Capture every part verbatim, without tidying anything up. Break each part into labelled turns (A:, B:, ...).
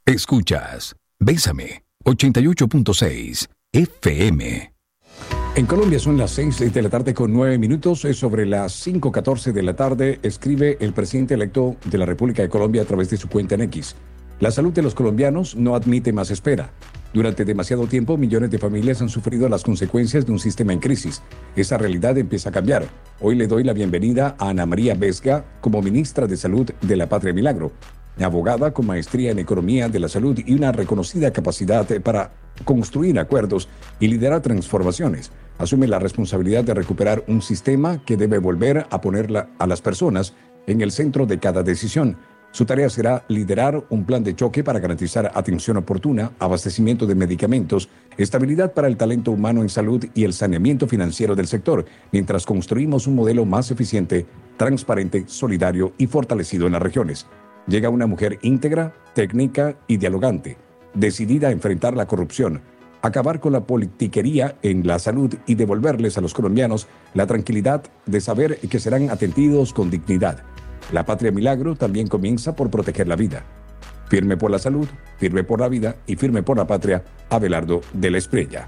A: Escuchas Bésame ochenta y ocho punto seis F M. En Colombia son las seis de la tarde con nueve minutos. Es sobre las cinco catorce de la tarde. Escribe el presidente electo de la República de Colombia a través de su cuenta en X. La salud de los colombianos no admite más espera. Durante demasiado tiempo, millones de familias han sufrido las consecuencias de un sistema en crisis. Esa realidad empieza a cambiar. Hoy le doy la bienvenida a Ana María Vesga como ministra de Salud de la Patria Milagro, abogada con maestría en Economía de la Salud y una reconocida capacidad para construir acuerdos y liderar transformaciones. Asume la responsabilidad de recuperar un sistema que debe volver a poner a las personas en el centro de cada decisión. Su tarea será liderar un plan de choque para garantizar atención oportuna, abastecimiento de medicamentos, estabilidad para el talento humano en salud y el saneamiento financiero del sector, mientras construimos un modelo más eficiente, transparente, solidario y fortalecido en las regiones. Llega una mujer íntegra, técnica y dialogante, decidida a enfrentar la corrupción, acabar con la politiquería en la salud y devolverles a los colombianos la tranquilidad de saber que serán atendidos con dignidad. La Patria Milagro también comienza por proteger la vida. Firme por la salud, firme por la vida y firme por la patria, Abelardo de la Espriella.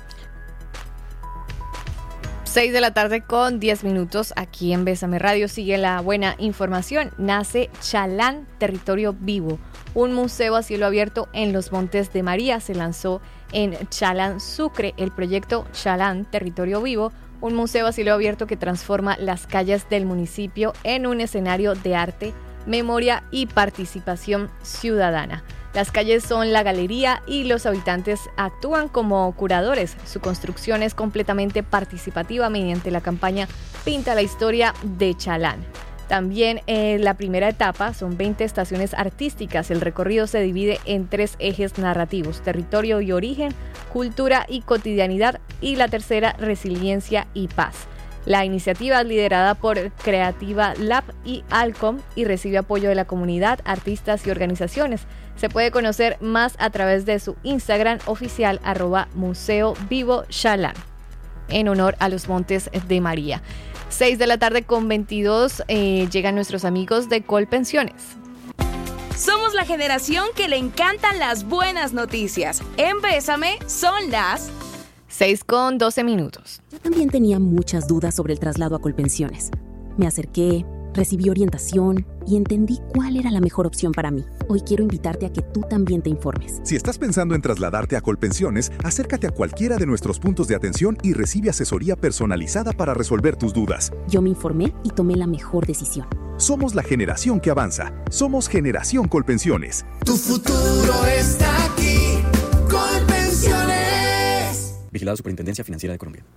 B: seis de la tarde con diez minutos aquí en Bésame Radio. Sigue la buena información. Nace Chalán, Territorio Vivo, un museo a cielo abierto en los Montes de María. Se lanzó en Chalán, Sucre, el proyecto Chalán, Territorio Vivo, un museo a cielo abierto que transforma las calles del municipio en un escenario de arte, memoria y participación ciudadana. Las calles son la galería y los habitantes actúan como curadores. Su construcción es completamente participativa mediante la campaña Pinta la historia de Chalán. También en la primera etapa son veinte estaciones artísticas. El recorrido se divide en tres ejes narrativos: territorio y origen, cultura y cotidianidad, y la tercera, resiliencia y paz. La iniciativa es liderada por Creativa Lab y Alcom y recibe apoyo de la comunidad, artistas y organizaciones. Se puede conocer más a través de su Instagram oficial, arroba Museo Vivo Chalán, en honor a los Montes de María. seis de la tarde con veintidós, eh, llegan nuestros amigos de Colpensiones.
C: Somos la generación que le encantan las buenas noticias. En Bésame son las
B: seis con doce minutos.
D: Yo también tenía muchas dudas sobre el traslado a Colpensiones. Me acerqué, recibí orientación y entendí cuál era la mejor opción para mí. Hoy quiero invitarte a que tú también te informes.
E: Si estás pensando en trasladarte a Colpensiones, acércate a cualquiera de nuestros puntos de atención y recibe asesoría personalizada para resolver tus dudas.
D: Yo me informé y tomé la mejor decisión.
E: Somos la generación que avanza. Somos Generación Colpensiones.
F: Tu futuro está aquí. Colpensiones.
G: Vigilado Superintendencia Financiera de Colombia.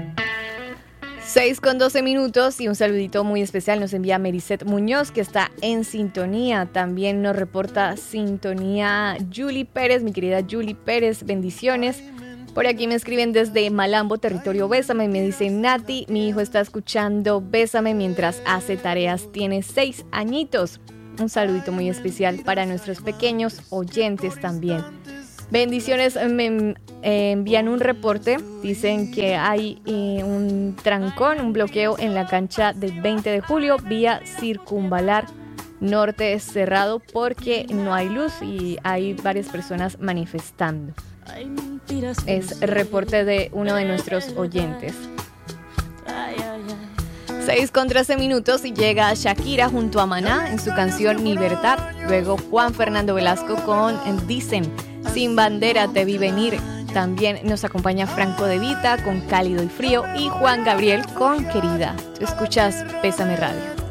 B: seis con doce minutos y un saludito muy especial nos envía Mericet Muñoz, que está en sintonía. También nos reporta sintonía Julie Pérez, mi querida Julie Pérez, bendiciones. Por aquí me escriben desde Malambo, Territorio Bésame, me dicen: Nati, mi hijo está escuchando Bésame mientras hace tareas, tiene seis añitos. Un saludito muy especial para nuestros pequeños oyentes también. Bendiciones, me eh, envían un reporte, dicen que hay eh, un trancón, un bloqueo en la cancha del veinte de julio, vía Circunvalar Norte cerrado porque no hay luz y hay varias personas manifestando. Es el reporte de uno de nuestros oyentes. seis con trece minutos y llega Shakira junto a Maná en su canción Libertad. Luego Juan Fernando Velasco con Dicen, Sin Bandera te vi venir. También nos acompaña Franco De Vita con Cálido y Frío y Juan Gabriel con Querida. Tú escuchas Bésame Radio.